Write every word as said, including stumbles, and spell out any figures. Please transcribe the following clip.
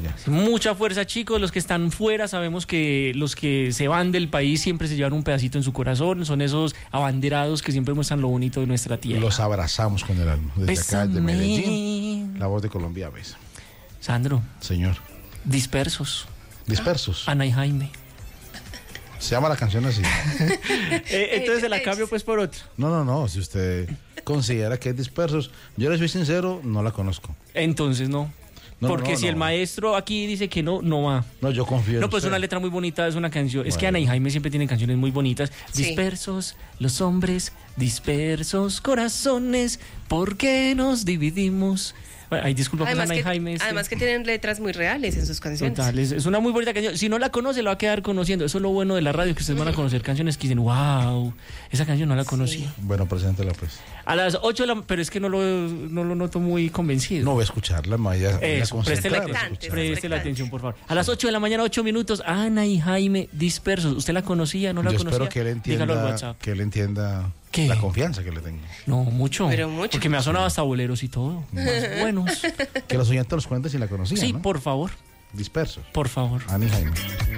Colombia. Mucha fuerza, chicos. Los que están fuera, sabemos que los que se van del país siempre se llevan un pedacito en su corazón. Son esos abanderados que siempre muestran lo bonito de nuestra tierra. Los abrazamos con el alma. Desde Bésame. acá, desde Medellín, la voz de Colombia, ¿ves? Sandro. Señor. Dispersos. Dispersos. Ana y Jaime. Se llama la canción así. eh, entonces se la cambio pues por otra. No, no, no. Si usted considera que es Dispersos, yo le soy sincero, no la conozco. Entonces no. No, Porque no, si no. el maestro aquí dice que no, no va. No, yo confío en No, pues usted. una letra muy bonita, es una canción. Es que Bueno. Ana y Jaime siempre tienen canciones muy bonitas. Sí. Dispersos los hombres, dispersos corazones, ¿por qué nos dividimos? Bueno, ay, disculpa, pues, Además Ana que, y Jaime. este- además que tienen letras muy reales en sus canciones. Total, es, es una muy bonita canción. Si no la conoce, la va a quedar conociendo. Eso es lo bueno de la radio, que ustedes van a conocer canciones que dicen, wow, esa canción no la conocía. Bueno, preséntela pues. A las ocho de la... Pero es que no lo, no lo noto muy convencido. No voy a escucharla, me voy a, voy a Eso, preste la, concentrar a Expectante, escuchar. preste la expectante. atención, por favor. A las ocho de la mañana, ocho minutos, Ana y Jaime dispersos. ¿Usted la conocía? ¿No la Yo conocía? espero que él Dígalo al entienda, WhatsApp. que él entienda ¿Qué? la confianza que le tengo. No, mucho. Pero mucho. Porque me ha sonado hasta boleros y todo. Más buenos. Que los oyentes los cuenten si la conocían, Sí, ¿no? por favor. Dispersos. Por favor. Ana y Jaime.